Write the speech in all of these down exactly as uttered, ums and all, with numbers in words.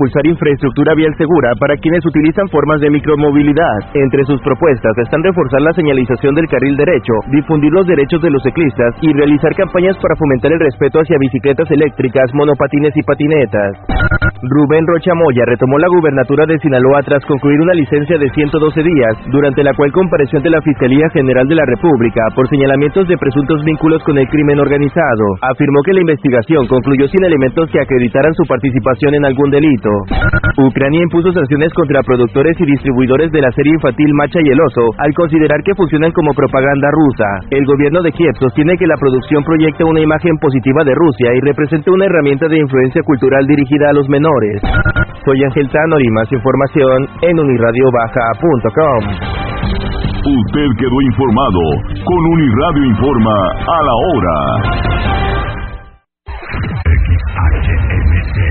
impulsar infraestructura vial segura para quienes utilizan formas de micromovilidad. Entre sus propuestas están reforzar la señalización del carril derecho, difundir los derechos de los ciclistas y realizar campañas para fomentar el respeto hacia bicicletas eléctricas, monopatines y patinetas. Rubén Rocha Moya retomó la gubernatura de Sinaloa tras concluir una licencia de ciento doce días, durante la cual compareció ante la Fiscalía General de la República por señalamientos de presuntos vínculos con el crimen organizado. Afirmó que la investigación concluyó sin elementos que acreditaran su participación en algún delito. Ucrania impuso sanciones contra productores y distribuidores de la serie infantil Macha y el Oso, al considerar que funcionan como propaganda rusa. El gobierno de Kiev sostiene que la producción proyecta una imagen positiva de Rusia y representa una herramienta de influencia cultural dirigida a los menores. Soy Ángel Tanori, más información en uniradio baja punto com. Usted quedó informado con Uniradio Informa a la hora. X H M C.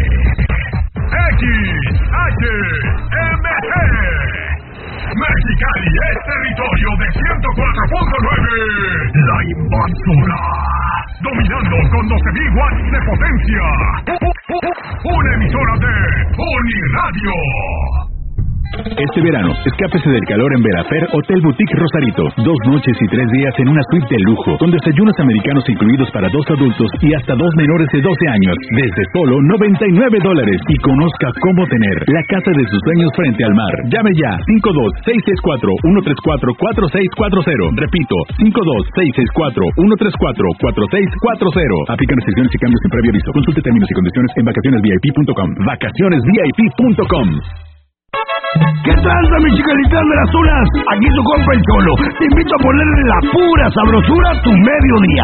X H M C. Mexicali es territorio de ciento cuatro punto nueve. La invasora. Dominando con doce mil watts de potencia. Una emisora de Uniradio. Este verano, escápese del calor en Verafer Hotel Boutique Rosarito. Dos noches y tres días en una suite de lujo, con desayunos americanos incluidos para dos adultos y hasta dos menores de doce años, desde solo noventa y nueve dólares. Y conozca cómo tener la casa de sus sueños frente al mar. Llame ya, cinco dos seis seis cuatro uno tres cuatro cuatro seis cuatro cero. Repito, cinco dos seis seis cuatro uno tres cuatro cuatro seis cuatro cero. Aplican restricciones y cambios en previo aviso. Consulte términos y condiciones en vacaciones V I P punto com. vacaciones V I P punto com. ¿Qué tranza, mi chicalitas de las unas? Aquí su compa el Cholo. Te invito a ponerle la pura sabrosura a tu mediodía.